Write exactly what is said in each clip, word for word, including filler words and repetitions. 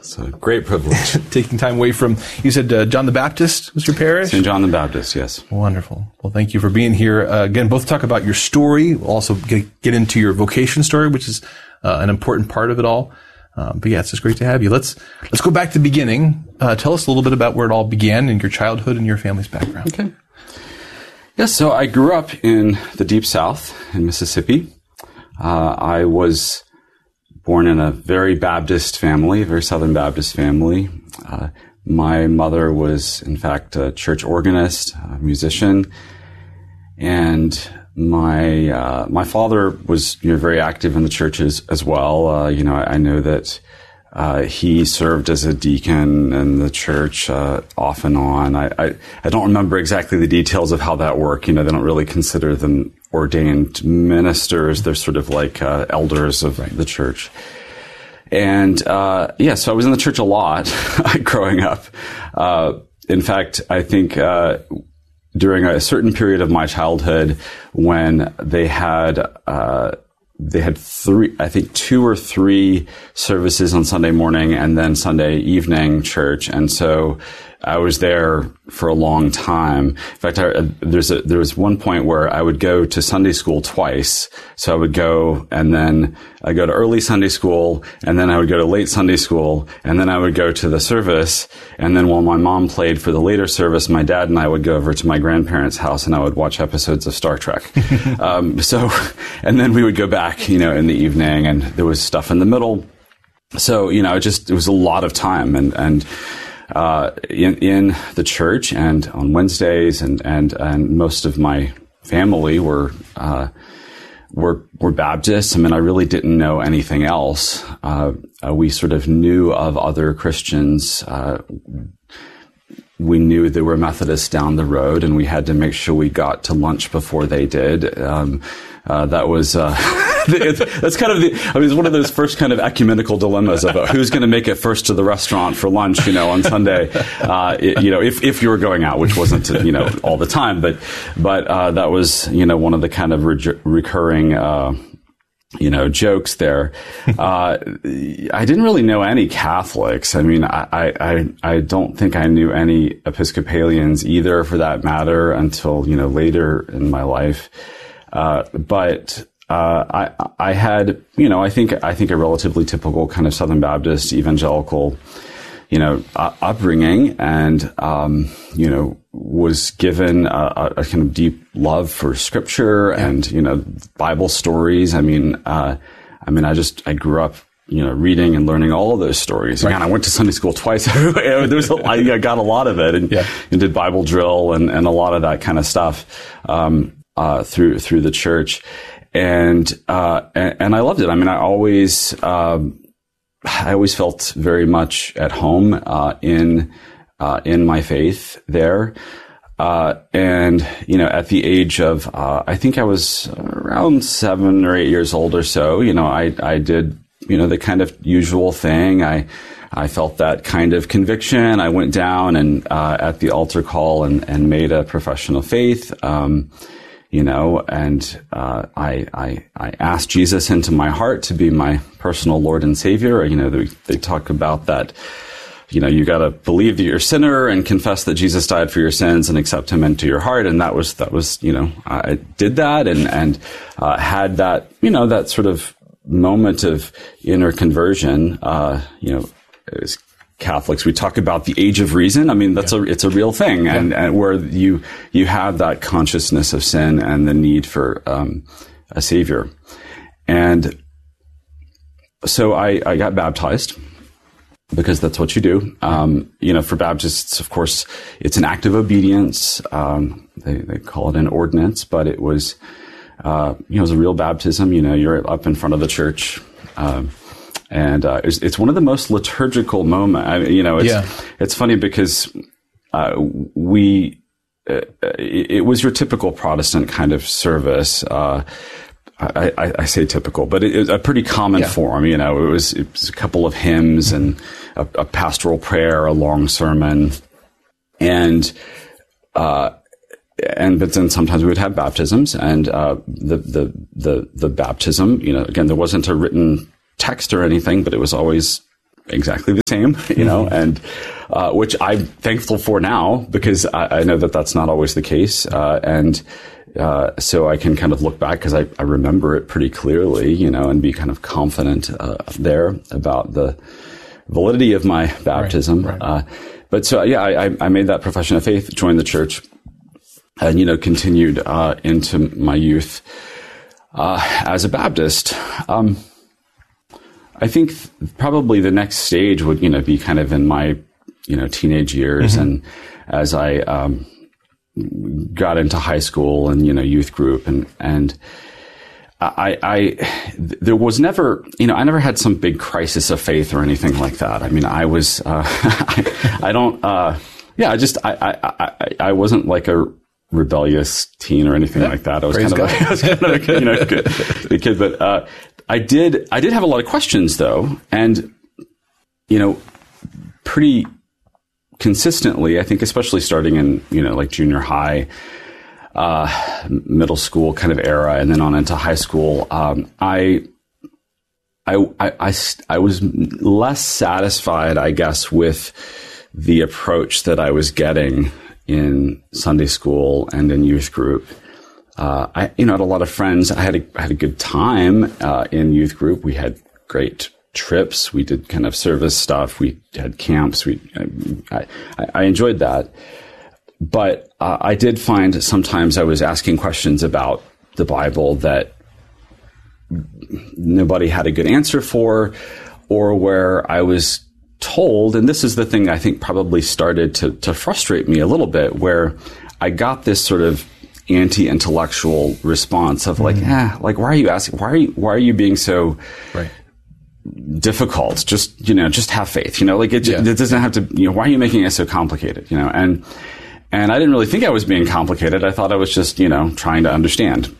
It's a great privilege. Taking time away from, you said uh, John the Baptist was your parish? Saint John the Baptist, yes. Wonderful. Well, thank you for being here. Uh, again, both talk about your story. We'll also get, get into your vocation story, which is uh, an important part of it all. Um, but yeah, it's just great to have you. Let's let's go back to the beginning. Uh, tell us a little bit about where it all began in your childhood and your family's background. Okay. Yes, so I grew up in the Deep South in Mississippi. Uh, I was born in a very Baptist family, a very Southern Baptist family. Uh, my mother was, in fact, a church organist, a musician, and my uh, my father was, you know, very active in the churches as well. Uh, you know, I, I know that uh, he served as a deacon in the church uh, off and on. I, I I don't remember exactly the details of how that worked. You know, they don't really consider them ordained ministers. They're sort of like uh, elders of right. the church. And uh, yeah, so I was in the church a lot growing up. Uh, in fact, I think. Uh, During a certain period of my childhood, when they had uh, they had three, I think two or three services on Sunday morning and then Sunday evening church, and so I was there for a long time. In fact, I, there's a, there was one point where I would go to Sunday school twice. So I would go and then I go to early Sunday school, and then I would go to late Sunday school, and then I would go to the service. And then while my mom played for the later service, my dad and I would go over to my grandparents' house and I would watch episodes of Star Trek. um, so, and then we would go back, you know, in the evening, and there was stuff in the middle. So, you know, it just, it was a lot of time, and, and, Uh, in, in the church and on Wednesdays, and, and, and most of my family were, uh, were, were Baptists. I mean, I really didn't know anything else. Uh, uh, we sort of knew of other Christians. Uh, we knew there were Methodists down the road, and we had to make sure we got to lunch before they did. Um, uh, that was, uh, that's kind of the, I mean, it's one of those first kind of ecumenical dilemmas about who's going to make it first to the restaurant for lunch, you know, on Sunday, uh, it, you know, if, if you were going out, which wasn't, you know, all the time, but, but, uh, that was, you know, one of the kind of re- recurring, uh, you know, jokes there. Uh, I didn't really know any Catholics. I mean, I, I, I don't think I knew any Episcopalians either, for that matter, until, you know, later in my life. Uh, but, uh, I, I had, you know, I think, I think a relatively typical kind of Southern Baptist evangelical, you know, uh, upbringing, and, um, you know, was given a, a kind of deep love for scripture and, you know, Bible stories. I mean, uh, I mean, I just, I grew up, you know, reading and learning all of those stories. Right. Again, I went to Sunday school twice. there was a, I got a lot of it, and, yeah. and did Bible drill and, and a lot of that kind of stuff, um, uh, through, through the church. And, uh, and, and I loved it. I mean, I always, um, I always felt very much at home, uh, in, uh, in my faith there. Uh, and, you know, at the age of, uh, I think I was around seven or eight years old or so, you know, I, I did, you know, the kind of usual thing. I, I felt that kind of conviction. I went down and, uh, at the altar call and, and made a profession of faith. Um, you know, and, uh, I, I, I asked Jesus into my heart to be my personal Lord and Savior. You know, they, they talk about that, you know, you gotta believe that you're a sinner and confess that Jesus died for your sins and accept him into your heart. And that was, that was, you know, I did that and, and, uh, had that, you know, that sort of moment of inner conversion. Uh, you know, as Catholics, we talk about the age of reason. I mean, that's yeah. a, it's a real thing. And, yeah. and where you, you have that consciousness of sin and the need for, um, a savior. And so I, I got baptized, because that's what you do. Um, you know, for Baptists, of course, it's an act of obedience. Um, they, they call it an ordinance, but it was, uh, you know, it was a real baptism. You know, you're up in front of the church. Um, and, uh, it's, it's one of the most liturgical moments. I mean, you know, it's, yeah. it's funny because, uh, we, uh, it, it was your typical Protestant kind of service. Uh, I, I, I say typical, but it, it was a pretty common yeah. form. You know, it was, it was a couple of hymns and a, a pastoral prayer, a long sermon, and uh, and but then sometimes we would have baptisms, and uh, the the the the baptism. You know, again, there wasn't a written text or anything, but it was always exactly the same, you know, mm-hmm. and uh, which I'm thankful for now, because I, I know that that's not always the case. Uh, and uh, so I can kind of look back, because I, I remember it pretty clearly, you know, and be kind of confident uh, there about the validity of my baptism. Right, right. Uh, but so, yeah, I, I made that profession of faith, joined the church, and, you know, continued uh, into my youth uh, as a Baptist. Um, I think th- probably the next stage would, you know, be kind of in my, you know, teenage years. Mm-hmm. And as I um, got into high school and, you know, youth group, and, and I, I, there was never, you know, I never had some big crisis of faith or anything like that. I mean, I was, uh, I, I don't, uh, yeah, I just, I, I, I, I wasn't like a rebellious teen or anything yeah, like that. I was kind of, like, I was kind of a, you know, good, good kid, but, uh, I did, I did have a lot of questions though. And, you know, pretty consistently, I think, especially starting in, you know, like junior high, uh, middle school kind of era, and then on into high school, um, I, I, I, I, I was less satisfied, I guess, with the approach that I was getting in Sunday school and in youth group. Uh, I, you know, had a lot of friends. I had a, I had a good time, uh, in youth group. We had great trips. We did kind of service stuff. We had camps. We, I, I enjoyed that. But, uh, I did find sometimes I was asking questions about the Bible that nobody had a good answer for, or where I was told, and this is the thing I think probably started to, to frustrate me a little bit, where I got this sort of anti-intellectual response of like, mm-hmm. eh, like, why are you asking, why are you, why are you being so right. difficult? Just, you know, just have faith, you know, like it, yeah. it doesn't have to, you know, why are you making it so complicated, you know? And, and I didn't really think I was being complicated. I thought I was just, you know, trying to understand.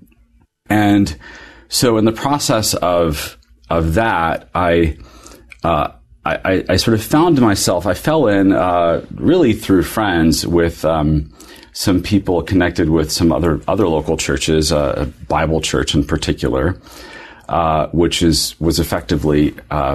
And so in the process of, of that, I, uh, I, I sort of found myself, I fell in, uh, really through friends with, um, some people connected with some other, other local churches, uh, a Bible church in particular, uh, which is, was effectively, uh,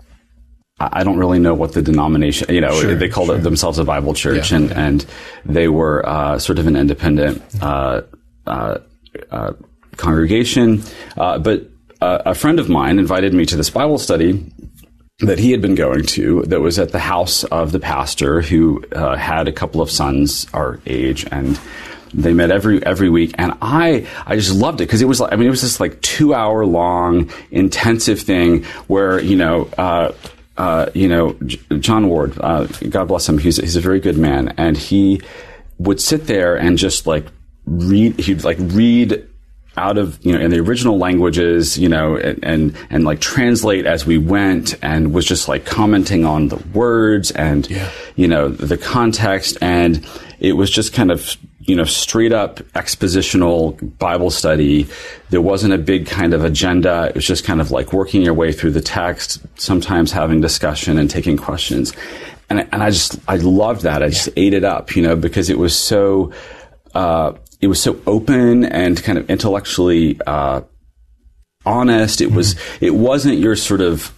I don't really know what the denomination, you know, sure, they called sure. it themselves a Bible church, yeah, and, yeah. and they were, uh, sort of an independent, uh, uh, uh, congregation. Uh, but, uh, a friend of mine invited me to this Bible study that he had been going to, that was at the house of the pastor, who uh, had a couple of sons our age, and they met every every week. And I I just loved it, because it was like, I mean, it was this like two hour long intensive thing where, you know, uh, uh, you know, J- John Ward, uh, God bless him, he's he's a very good man, and he would sit there and just like read. He'd like read out of, you know, in the original languages, you know, and, and, and like translate as we went, and was just like commenting on the words and, yeah. you know, the context. And it was just kind of, you know, straight up expositional Bible study. There wasn't a big kind of agenda. It was just kind of like working your way through the text, sometimes having discussion and taking questions. And, and I just, I loved that. I just yeah. ate it up, you know, because it was so, uh, it was so open and kind of intellectually uh, honest. It mm-hmm. was. It wasn't your sort of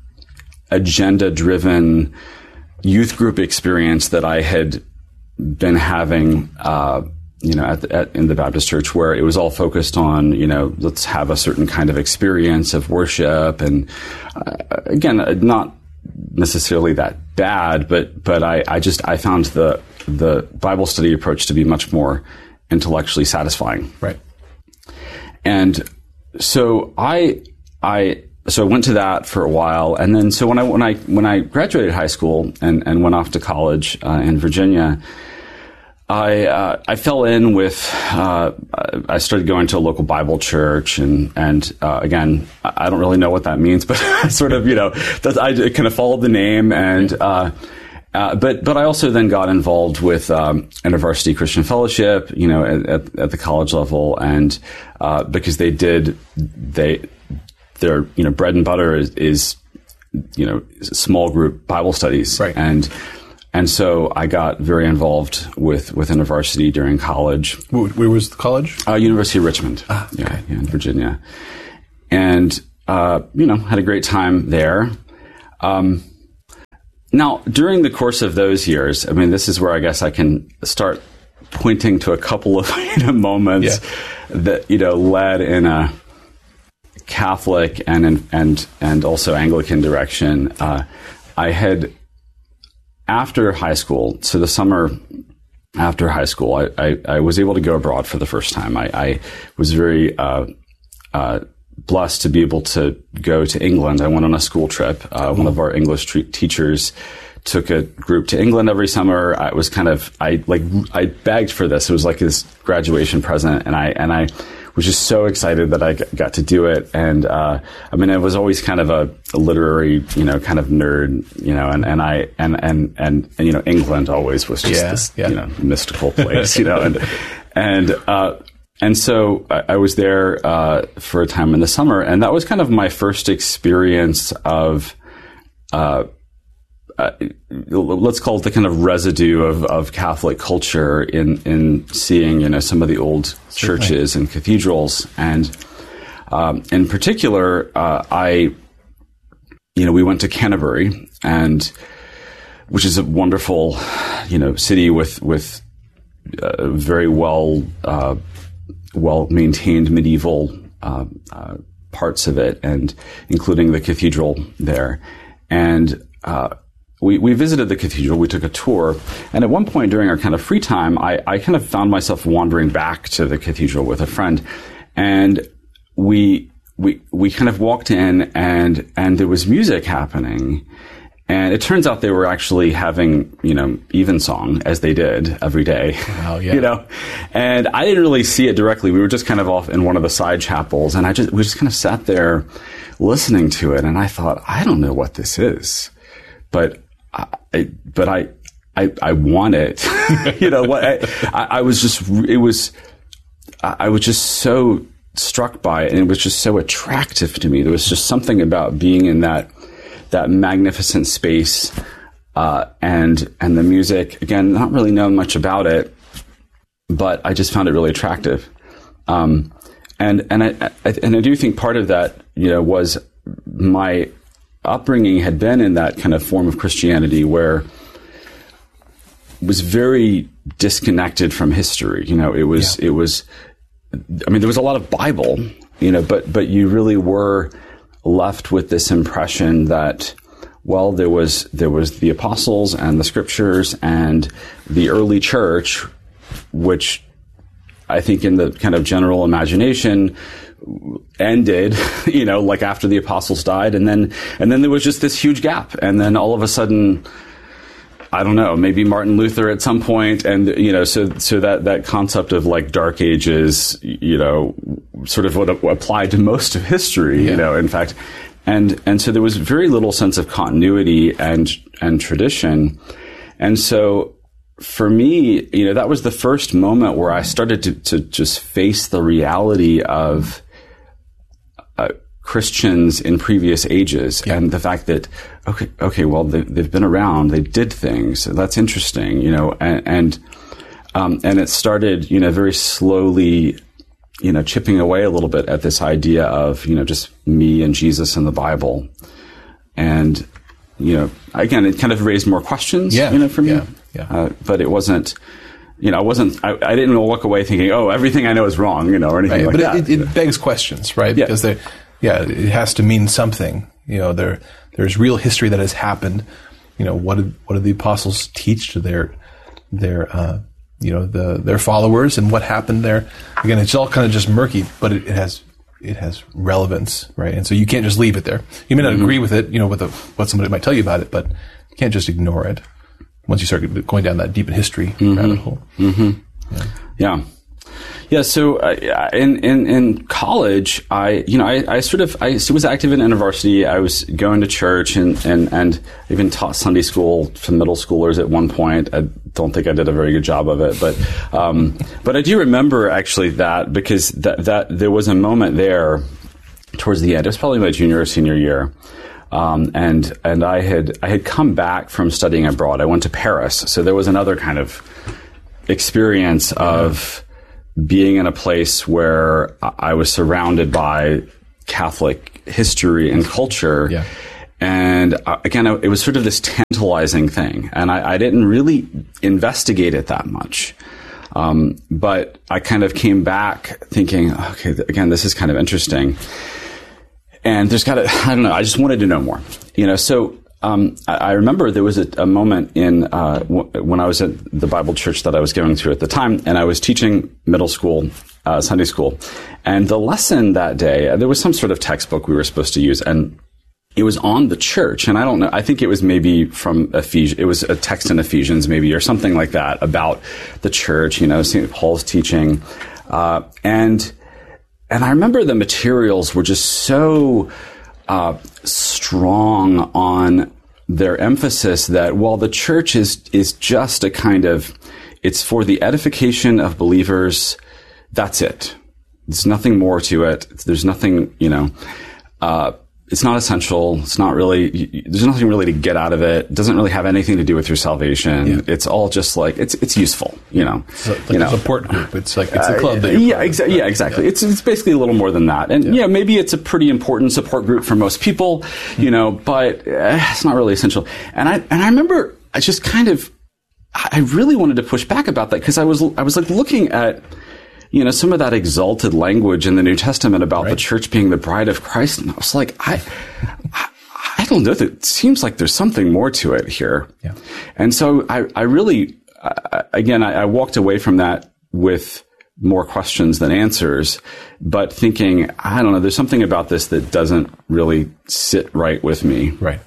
agenda-driven youth group experience that I had been having, uh, you know, at, at, in the Baptist church, where it was all focused on, you know, let's have a certain kind of experience of worship, and uh, again, not necessarily that bad, but but I, I just I found the the Bible study approach to be much more intellectually satisfying. Right. And so I, I, so I went to that for a while. And then, so when I, when I, when I graduated high school and, and went off to college, uh, in Virginia, I, uh, I fell in with, uh, I started going to a local Bible church, and, and, uh, again, I don't really know what that means, but sort of, you know, that I kind of followed the name, and, uh, Uh, but but I also then got involved with um, InterVarsity Christian Fellowship, you know, at, at, at the college level, and uh, because they did they their you know bread and butter is, is you know small group Bible studies, right. and and so I got very involved with with InterVarsity during college. Where, where was the college? Uh, University of Richmond, ah, okay. yeah, yeah, in Virginia, and uh, you know had a great time there. Um, now, during the course of those years, I mean, this is where I guess I can start pointing to a couple of you know, moments yeah. that, you know, led in a Catholic and and and also Anglican direction. Uh, I had, after high school, so the summer after high school, I, I, I was able to go abroad for the first time. I, I was very uh, uh, blessed to be able to go to England. I went on a school trip. Uh, mm-hmm. One of our English tre- teachers took a group to England every summer. I was kind of, I like, I begged for this. It was like this graduation present, and I and I was just so excited that I got to do it. And uh, I mean, I was always kind of a, a literary, you know, kind of nerd, you know, and, and I and, and and and you know, England always was just yeah, this, yeah. you know, mystical place, you know, and and uh, and so I, I was there uh, for a time in the summer, and that was kind of my first experience of. Uh, Uh, let's call it the kind of residue of, of Catholic culture in, in seeing, you know, some of the old churches Certainly. and cathedrals. And um, in particular, uh, I, you know, we went to Canterbury, and which is a wonderful, you know, city with with uh, very well uh, well maintained medieval uh, uh, parts of it, and including the cathedral there, and. Uh, We, we visited the cathedral, we took a tour, and at one point during our kind of free time, I, I kind of found myself wandering back to the cathedral with a friend, and we we we kind of walked in, and and there was music happening, and it turns out they were actually having, you know, evensong, as they did every day. Wow, yeah. You know, and I didn't really see it directly. We were just kind of off in one of the side chapels, and I just we just kind of sat there listening to it, and I thought, I don't know what this is, but. I, but I, I, I want it. you know what? I, I, I was just, it was, I was just so struck by it, and it was just so attractive to me. There was just something about being in that, that magnificent space, uh, and, and the music. Again, not really knowing much about it, but I just found it really attractive. Um, and, and I, I, and I do think part of that, you know, was my upbringing had been in that kind of form of Christianity where it was very disconnected from history. You know, it was, yeah. it was, I mean, there was a lot of Bible, you know, but, but you really were left with this impression that, well, there was, there was the apostles and the scriptures and the early church, which I think in the kind of general imagination ended, you know, like after the apostles died. And then, and then there was just this huge gap. And then all of a sudden, I don't know, maybe Martin Luther at some point. And, you know, so, so that, that concept of like dark ages, you know, sort of what applied to most of history, yeah. you know, in fact. And, and so there was very little sense of continuity and, and tradition. And so for me, you know, that was the first moment where I started to, to just face the reality of uh, Christians in previous ages, yeah. and the fact that, okay, okay, well, they, they've been around, they did things, that's interesting, you know, and, and, um, and it started, you know, very slowly, you know, chipping away a little bit at this idea of, you know, just me and Jesus and the Bible. And, you know, again, it kind of raised more questions, yeah. you know, for me. Yeah. Yeah. Uh, but it wasn't, you know, I wasn't, I, I didn't walk away thinking, oh, everything I know is wrong, you know, or anything right. like but that. But it, it begs questions, right? Yeah. Because they, yeah, it has to mean something. You know, there, there's real history that has happened. You know, what did, what did the apostles teach to their, their, uh, you know, the, their followers, and what happened there? Again, it's all kind of just murky, but it, it has, it has relevance, right? And so you can't just leave it there. You may not mm-hmm. agree with it, you know, with the, what somebody might tell you about it, but you can't just ignore it once you start going down that deep in history mm-hmm. rabbit hole. Mm-hmm. Yeah. yeah. Yeah. So, uh, in, in, in college, I, you know, I, I sort of, I was active in InterVarsity. I was going to church and, and, and even taught Sunday school to middle schoolers at one point. I don't think I did a very good job of it, but, um, but I do remember actually that, because that, that there was a moment there towards the end. It was probably my junior or senior year. Um, and, and I had, I had come back from studying abroad. I went to Paris. So there was another kind of experience of being in a place where I was surrounded by Catholic history and culture. Yeah. And uh, again, it was sort of this tantalizing thing. And I, I didn't really investigate it that much. Um, but I kind of came back thinking, okay, th- again, this is kind of interesting. And there's got to, I don't know, I just wanted to know more. You know, so um, I, I remember there was a, a moment in uh, w- when I was at the Bible church that I was going to at the time, and I was teaching middle school, uh, Sunday school. And the lesson that day, uh, there was some sort of textbook we were supposed to use, and it was on the church, and I don't know, I think it was maybe from Ephesians, it was a text in Ephesians maybe, or something like that, about the church, you know, Saint Paul's teaching. Uh, and, and I remember the materials were just so, uh, strong on their emphasis that, well, the church is, is just a kind of, it's for the edification of believers. That's it. There's nothing more to it. There's nothing, you know, uh, it's not essential. It's not really, there's nothing really to get out of it. It doesn't really have anything to do with your salvation. Yeah. It's all just like, it's it's useful, you know. It's like you a know. support group. It's like, it's a club. Uh, that you're yeah, part exa- of. yeah, exactly. Yeah. It's it's basically a little more than that. And yeah. yeah, maybe it's a pretty important support group for most people, you know, but uh, it's not really essential. And I, and I remember I just kind of, I really wanted to push back about that because I was, I was like looking at, you know, some of that exalted language in the New Testament about right. the church being the bride of Christ. And I was like, I, I, I don't know. It seems like there's something more to it here. Yeah. And so I, I really, I, again, I, I walked away from that with more questions than answers, but thinking, I don't know, there's something about this that doesn't really sit right with me. Right.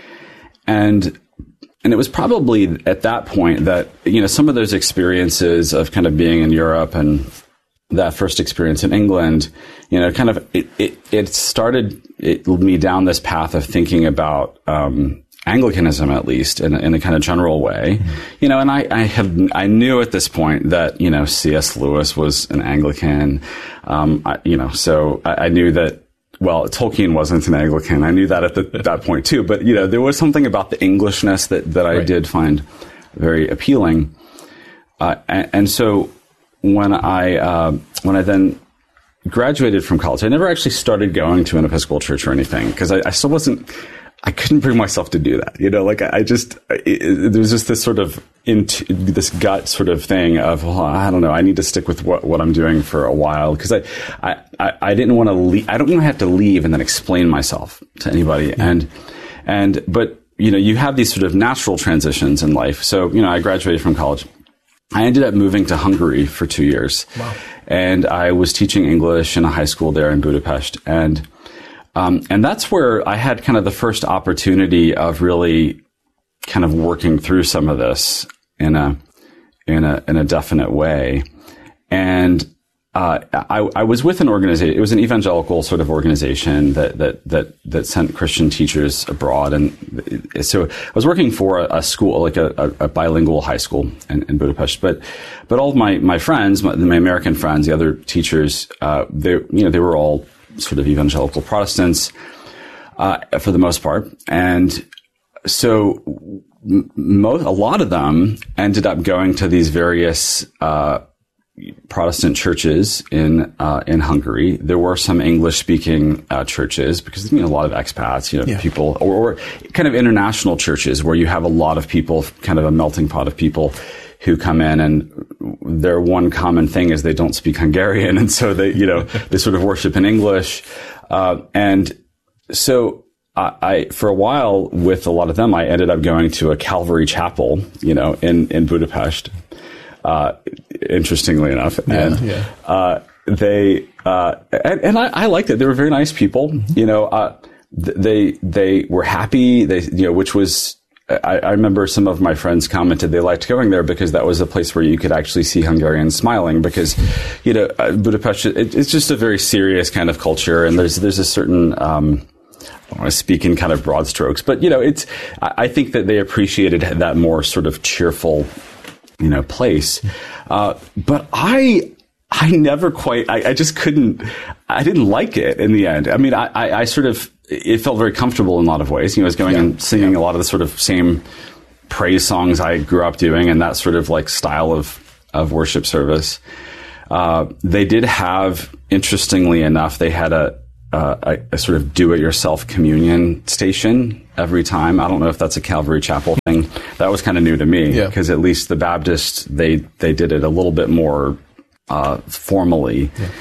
And And it was probably at that point that, you know, some of those experiences of kind of being in Europe and that first experience in England, you know, kind of, it, it, it started it led me down this path of thinking about, um, Anglicanism, at least in a, in a kind of general way, mm-hmm. you know, and I, I have, I knew at this point that, you know, C S Lewis was an Anglican, um, I, you know, so I, I knew that, well, Tolkien wasn't an Anglican. I knew that at the, that point too, but, you know, there was something about the Englishness that, that I right. did find very appealing. Uh, and, and so when I, uh, when I then graduated from college, I never actually started going to an Episcopal church or anything because I, I still wasn't, I couldn't bring myself to do that. You know, like I, I just, it, it, there was just this sort of, into this gut sort of thing of, well, I don't know, I need to stick with what, what I'm doing for a while because I, I, I didn't want to leave. I don't want to have to leave and then explain myself to anybody. Yeah. And, and, but, you know, you have these sort of natural transitions in life. So, you know, I graduated from college. I ended up moving to Hungary for two years. Wow. And I was teaching English in a high school there in Budapest. And, um, and that's where I had kind of the first opportunity of really kind of working through some of this in a, in a, in a definite way. And, uh, I, I was with an organization, it was an evangelical sort of organization that, that, that, that sent Christian teachers abroad. And so I was working for a, a school, like a, a, a bilingual high school in, in Budapest. But, but all of my, my friends, my, my American friends, the other teachers, uh, they, you know, they were all sort of evangelical Protestants, uh, for the most part. And so most, a lot of them ended up going to these various, uh, Protestant churches in uh, in Hungary. There were some English-speaking uh, churches because you know a lot of expats, you know, yeah. people, or, or kind of international churches where you have a lot of people, kind of a melting pot of people who come in, and their one common thing is they don't speak Hungarian, and so they, you know, they sort of worship in English, uh, and so. I, I, for a while, with a lot of them, I ended up going to a Calvary chapel, you know, in, in Budapest. Uh, interestingly enough. Yeah, and, yeah. uh, they, uh, and, and I, I liked it. They were very nice people, mm-hmm. you know, uh, th- they, they were happy. They, you know, which was, I, I remember some of my friends commented they liked going there because that was a place where you could actually see Hungarians smiling because, you know, uh, Budapest, it, it's just a very serious kind of culture. And there's, there's a certain, um, I don't want to speak in kind of broad strokes, but, you know, it's, I, I think that they appreciated that more sort of cheerful, you know, place. Uh, but I, I never quite, I, I just couldn't, I didn't like it in the end. I mean, I, I, I sort of, it felt very comfortable in a lot of ways. You know, I was going yeah, and singing yeah. a lot of the sort of same praise songs I grew up doing and that sort of like style of, of worship service. Uh, they did have, interestingly enough, they had a, uh, a, a sort of do-it-yourself communion station every time. I don't know if that's a Calvary Chapel thing. That was kind of new to me because yeah. at least the Baptists, they, they did it a little bit more uh, formally. Yeah.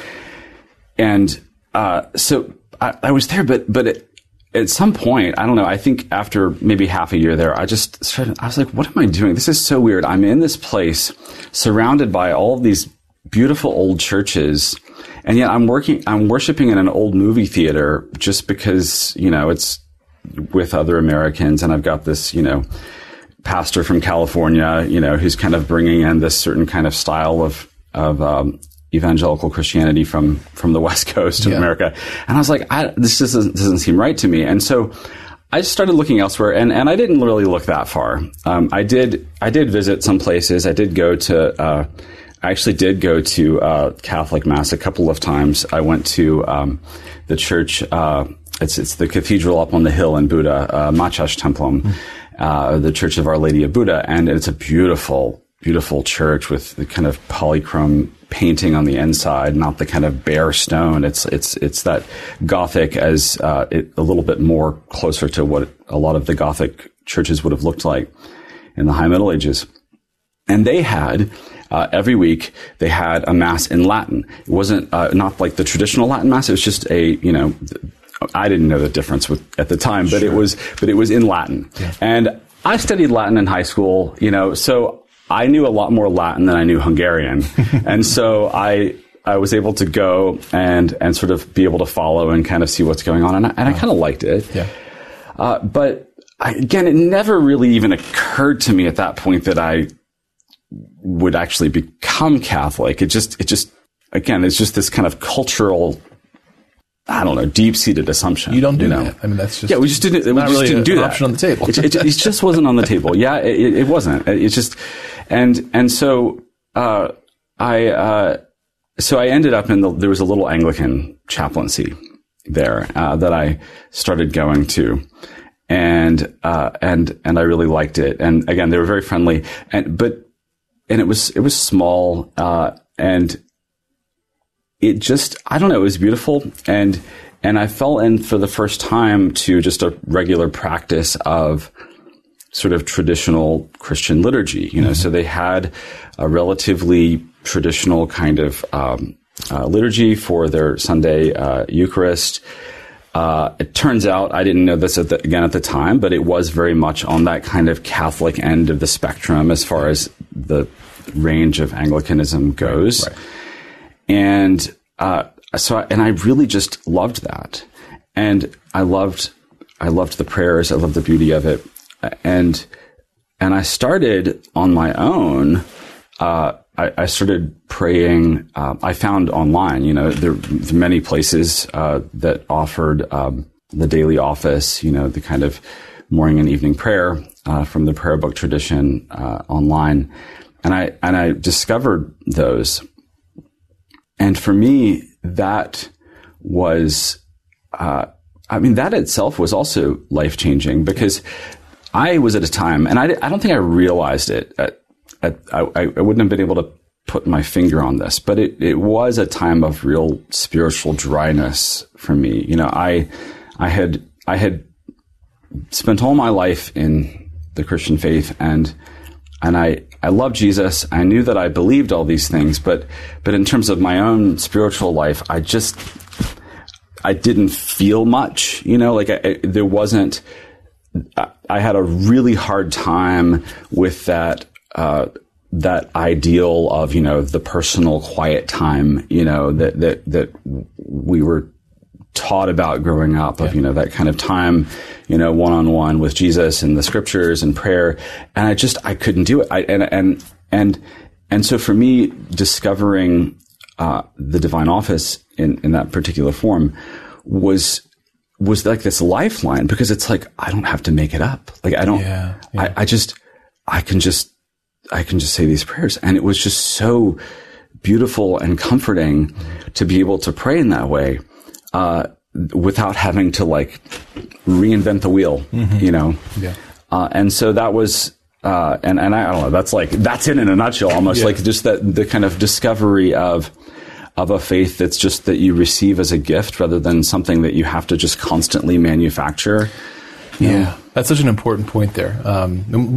And uh, so I, I was there, but but it, at some point, I don't know, I think after maybe half a year there, I just started, I was like, what am I doing? This is so weird. I'm in this place surrounded by all of these beautiful old churches. And yet I'm working, I'm worshiping in an old movie theater just because, you know, it's with other Americans. And I've got this, you know, pastor from California, you know, who's kind of bringing in this certain kind of style of, of, um, evangelical Christianity from, from the West Coast of yeah. America. And I was like, I, this doesn't, doesn't seem right to me. And so I just started looking elsewhere, and, and I didn't really look that far. Um, I did, I did visit some places. I did go to, uh, I actually did go to, uh, Catholic Mass a couple of times. I went to, um, the church, uh, it's, it's the cathedral up on the hill in Buda, uh, Machash Templum, mm. uh, the Church of Our Lady of Buda. And it's a beautiful, beautiful church with the kind of polychrome painting on the inside, not the kind of bare stone. It's it's it's that Gothic as uh, it, a little bit more closer to what a lot of the Gothic churches would have looked like in the High Middle Ages. And they had uh, every week they had a mass in Latin. It wasn't uh, not like the traditional Latin mass. It was just a you know I didn't know the difference with at the time, but sure. it was but it was in Latin. Yeah. And I studied Latin in high school, you know, so I knew a lot more Latin than I knew Hungarian. And so I, I was able to go and, and sort of be able to follow and kind of see what's going on. And I, and I kind of liked it. Yeah. Uh, but I, again, it never really even occurred to me at that point that I would actually become Catholic. It just, it just, again, it's just this kind of cultural, I don't know, deep-seated assumption. You don't do you know? that. I mean, that's just yeah. We just didn't. We not just really didn't a, do an that. Option on the table. it, it, it just wasn't on the table. Yeah, it, it wasn't. It just and and so uh, I uh, so I ended up in the. There was a little Anglican chaplaincy there uh, that I started going to, and uh, and and I really liked it. And again, they were very friendly. And but and it was it was small uh, and it just I don't know. It was beautiful and. And I fell in for the first time to just a regular practice of sort of traditional Christian liturgy, you know, mm-hmm. so they had a relatively traditional kind of um, uh, liturgy for their Sunday uh, Eucharist. Uh, it turns out, I didn't know this at the, again at the time, but it was very much on that kind of Catholic end of the spectrum as far as the range of Anglicanism goes. Right. And, uh, So, I, and I really just loved that. And I loved, I loved the prayers. I loved the beauty of it. And, and I started on my own. Uh, I, I started praying. Uh, I found online, you know, there are many places, uh, that offered, um, the daily office, you know, the kind of morning and evening prayer, uh, from the prayer book tradition, uh, online. And I, and I discovered those. And for me, that was, uh, I mean, that itself was also life-changing because I was at a time, and I, I don't think I realized it. At, at, I, I wouldn't have been able to put my finger on this, but it, it was a time of real spiritual dryness for me. You know, I, I had, I had spent all my life in the Christian faith, and And I, I loved Jesus. I knew that I believed all these things, but, but in terms of my own spiritual life, I just, I didn't feel much, you know, like I, I, there wasn't, I, I had a really hard time with that, uh, that ideal of, you know, the personal quiet time, you know, that, that, that we were taught about growing up of, yeah. you know, that kind of time, you know, one-on-one with Jesus and the scriptures and prayer. And I just, I couldn't do it. I, and, and, and, and so for me, discovering, uh, the divine office in, in that particular form was, was like this lifeline because it's like, I don't have to make it up. Like, I don't, yeah, yeah. I, I just, I can just, I can just say these prayers. And it was just so beautiful and comforting mm-hmm. to be able to pray in that way. Uh, without having to like reinvent the wheel, mm-hmm. you know? Yeah. Uh, and so that was, uh, and, and I, I don't know, that's like, that's it in a nutshell, almost yeah. like just that, the kind of discovery of, of a faith that's just that you receive as a gift rather than something that you have to just constantly manufacture. Yeah, that's such an important point there. Um,